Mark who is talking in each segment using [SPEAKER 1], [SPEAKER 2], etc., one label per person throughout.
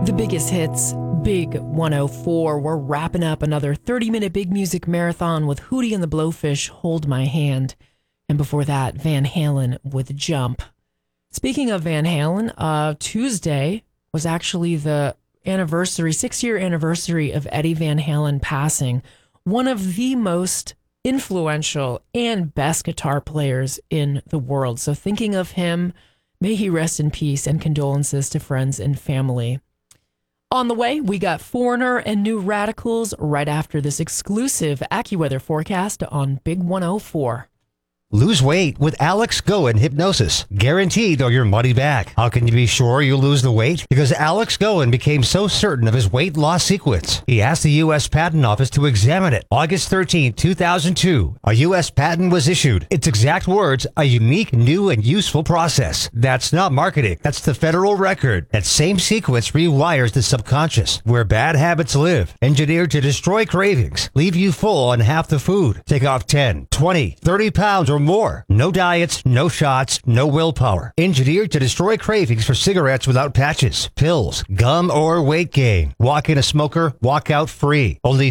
[SPEAKER 1] The biggest hits, Big 104. We're wrapping up another 30-minute big music marathon with Hootie and the Blowfish, Hold My Hand. And before that, Van Halen with Jump. Speaking of Van Halen, Tuesday was actually the 6-year anniversary of Eddie Van Halen passing. One of the most influential and best guitar players in the world. So thinking of him, may he rest in peace, and condolences to friends and family. On the way, we got Foreigner and New Radicals right after this exclusive AccuWeather forecast on Big 104.
[SPEAKER 2] Lose weight with Alex Goen Hypnosis. Guaranteed or your money back. How can you be sure you lose the weight? Because Alex Goen became so certain of his weight loss sequence. He asked the U.S. Patent Office to examine it. August 13, 2002, a U.S. patent was issued. Its exact words, a unique, new, and useful process. That's not marketing. That's the federal record. That same sequence rewires the subconscious, where bad habits live. Engineered to destroy cravings, leave you full on half the food. Take off 10, 20, 30 pounds or more. No diets, no shots, no willpower. Engineered to destroy cravings for cigarettes without patches, pills, gum, or weight gain. Walk in a smoker, walk out free. Only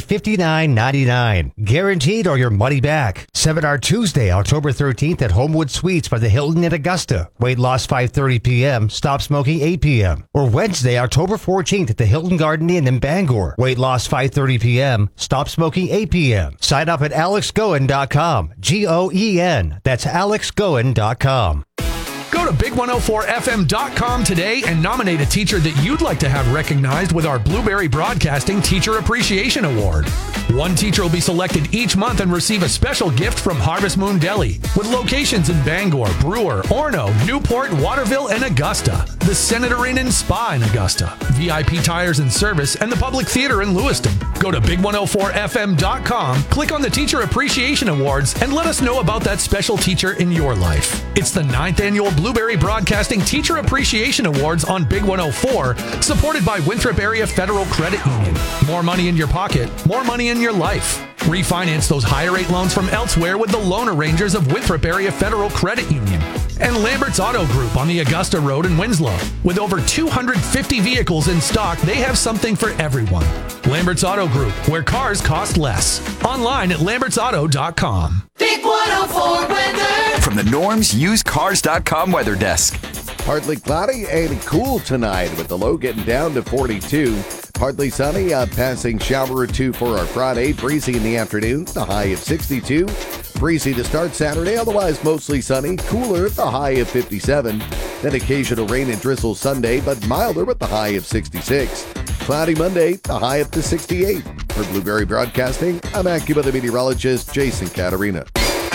[SPEAKER 2] $59.99. Guaranteed or your money back. Seminar Tuesday, October 13th at Homewood Suites by the Hilton in Augusta. Weight loss 5:30 p.m. Stop smoking 8 p.m. Or Wednesday, October 14th at the Hilton Garden Inn in Bangor. Weight loss 5:30 p.m. Stop smoking 8 p.m. Sign up at alexgoen.com. Goen. That's alexgoen.com.
[SPEAKER 3] Go to big104fm.com today and nominate a teacher that you'd like to have recognized with our Blueberry Broadcasting Teacher Appreciation Award. One teacher will be selected each month and receive a special gift from Harvest Moon Deli, with locations in Bangor, Brewer, Orono, Newport, Waterville, and Augusta, the Senator Inn and Spa in Augusta, VIP Tires and Service, and the Public Theater in Lewiston. Go to big104fm.com, click on the Teacher Appreciation Awards, and let us know about that special teacher in your life. It's the 9th annual Blueberry Broadcasting Teacher Appreciation Awards on Big 104, supported by Winthrop Area Federal Credit Union. More money in your pocket, more money in your life. Refinance those higher rate loans from elsewhere with the loan arrangers of Winthrop Area Federal Credit Union. And Lambert's Auto Group on the Augusta Road in Winslow. With over 250 vehicles in stock, they have something for everyone. Lambert's Auto Group, where cars cost less. Online at lambertsauto.com.
[SPEAKER 4] Big 104 weather.
[SPEAKER 5] From the NormsUseCars.com weather desk.
[SPEAKER 6] Partly cloudy and cool tonight with the low getting down to 42. Partly sunny, passing shower or two for our Friday. Breezy in the afternoon, the high of 62. Breezy to start Saturday, otherwise mostly sunny. Cooler, the high of 57. Then occasional rain and drizzle Sunday, but milder with the high of 66. Cloudy Monday, the high up to 68. For Blueberry Broadcasting, I'm AccuWeather meteorologist Jason Caterina.